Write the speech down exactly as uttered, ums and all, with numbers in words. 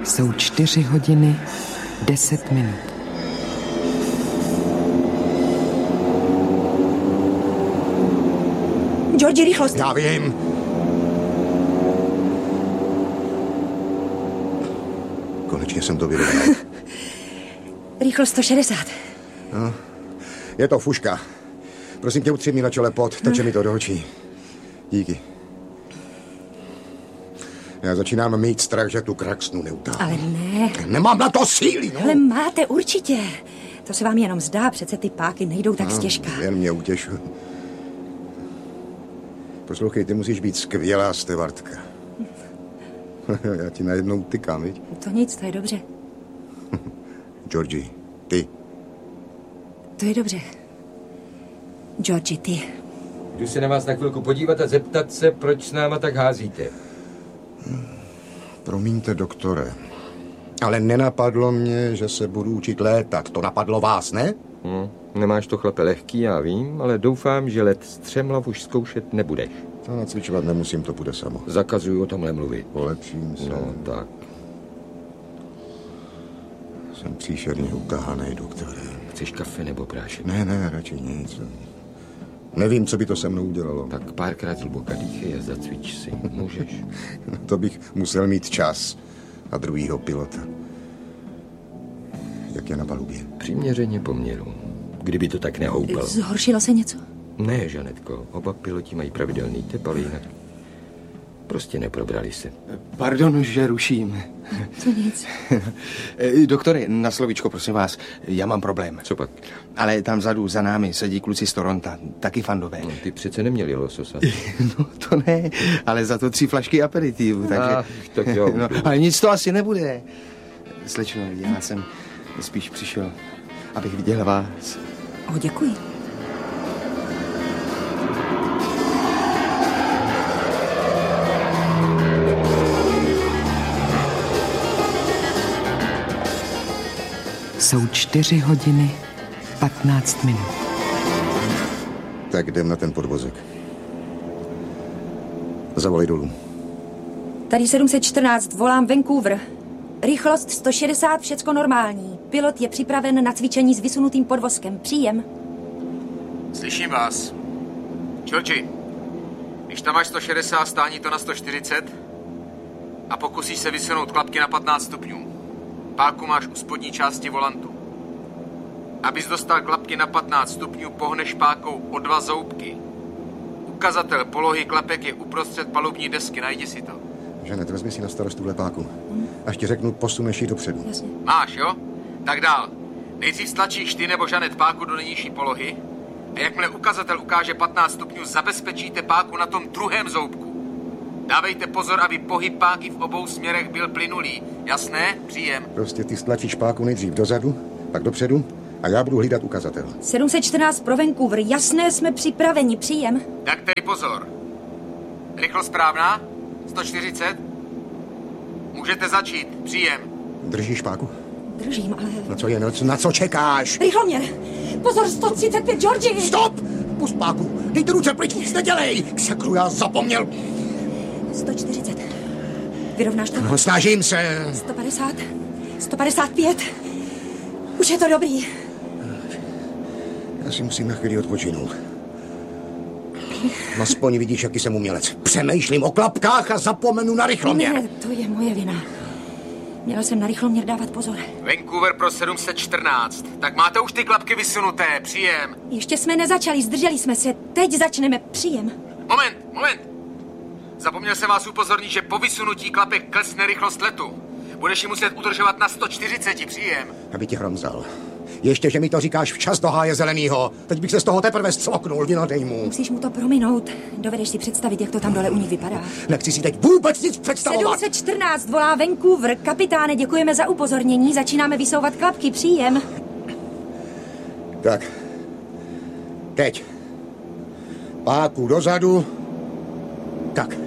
Jsou čtyři hodiny, deset minut. Georgi, rychlost. Já vím. Konečně jsem to vyrovnal. Rychlost sto šedesát. No, je to fuška. Prosím tě, utři mi na čele pot, teče mi to do očí. Díky. Já začínám mít strach, že tu kraksnu neutáhnu. Ale ne. Nemám na to síly, no. Ale máte určitě. To se vám jenom zdá, přece ty páky nejdou tak no, stěžka. Jen mě utěšuj. Poslouchej, ty musíš být skvělá stevardka. Já ti najednou tykám, viď? To nic, to je dobře. Georgi, ty. To je dobře. Georgi, ty. Jdu se na vás na chvilku podívat a zeptat se, proč s náma tak házíte. Promiňte, doktore, ale nenapadlo mě, že se budu učit létat. To napadlo vás, ne? Hmm, nemáš to, chlape, lehký, já vím, ale doufám, že let střemhlav už zkoušet nebudeš. To nacvičovat nemusím, to bude samo. Zakazuju o tomhle mluvit. Polepším se. No, tak. Jsem příšerně utahanej, doktore. Chceš kafe nebo prášek? Ne, ne, radši nic. Nevím, co by to se mnou udělalo. Tak párkrát zhluboka dýchej a zacvič si. Můžeš. To bych musel mít čas. A druhýho pilota. Jak je na palubě? Přiměřeně poměru. Kdyby to tak nehoupal. Zhoršilo se něco? Ne, Žanetko. Oba piloti mají pravidelný tep, ale jinak prostě neprobrali se. Pardon, že ruším. To nic. Doktore, na slovíčko, prosím vás, já mám problém. Co pak? Ale tam vzadu za námi sedí kluci z Toronta, taky fandové. No, ty přece neměli lososa. No to ne, ale za to tři flašky aperitivu, takže... Ach, tak jo. No, ale nic to asi nebude. Slečno, já jsem spíš přišel, abych viděl vás. O, děkuji. Jsou čtyři hodiny, patnáct minut. Tak jdem na ten podvozek. Zavolej dolů. Tady sedm set čtrnáct, volám Vancouver. Rychlost sto šedesát, všecko normální. Pilot je připraven na cvičení s vysunutým podvozkem. Příjem. Slyším vás. Georgi, když tam máš sto šedesát, stáni to na sto čtyřicet a pokusíš se vysunout klapky na patnáct stupňů. Páku máš u spodní části volantu. Abys dostal klapky na patnáct stupňů, pohneš pákou o dva zoubky. Ukazatel polohy klapek je uprostřed palubní desky, najdi si to. Žanet, vezmi si na starost tuhle páku. Až ti řeknu, posuneš ji dopředu. Jasně. Máš, jo? Tak dál. Nejdřív stlačíš ty nebo Žanet páku do nejnižší polohy a jakmile ukazatel ukáže patnáct stupňů, zabezpečíte páku na tom druhém zoubku. Dávejte pozor, aby pohyb páky v obou směrech byl plynulý. Jasné? Příjem. Prostě ty stlačíš páku nejdřív dozadu, pak dopředu a já budu hlídat ukazatel. sedm set čtrnáct pro Vancouver. Jasné, jsme připraveni. Příjem. Tak tedy pozor. Rychlost správná? sto čtyřicet? Můžete začít. Příjem. Držíš páku? Držím, ale... Na co je noc? Na co čekáš? Rychloměr! Pozor, sto třicet pět, Georgi! Stop! Pust páku! Dejte ruce pryč, nic nedělej! K sakru, já zapomněl! sto čtyřicet. Vyrovnáš to? No, snažím se. sto padesát. sto padesát pět. Už je to dobrý. Já si musím na chvíli odpočinout. Aspoň vidíš, jaký jsem umělec. Přemýšlím o klapkách a zapomenu na rychloměr. Ne, to je moje vina. Měla jsem na rychloměr dávat pozor. Vancouver pro sedm set čtrnáct. Tak máte už ty klapky vysunuté. Příjem. Ještě jsme nezačali, zdrželi jsme se. Teď začneme. Příjem. Moment, moment. Zapomněl jsem vás upozornit, že po vysunutí klapek klesne rychlost letu. Budeš ji muset udržovat na sto čtyřicet. Příjem. Aby ti hromzal. Ještě, že mi to říkáš včas do háje zelenýho. Teď bych se z toho teprve zcvoknul, vynadej mu. Musíš mu to prominout. Dovedeš si představit, jak to tam dole u nich vypadá. Nechci si teď vůbec nic představovat. sedm set čtrnáct volá Vancouver. Kapitáne, děkujeme za upozornění. Začínáme vysouvat klapky. Příjem. Tak. Teď. Páku dozadu. Tak.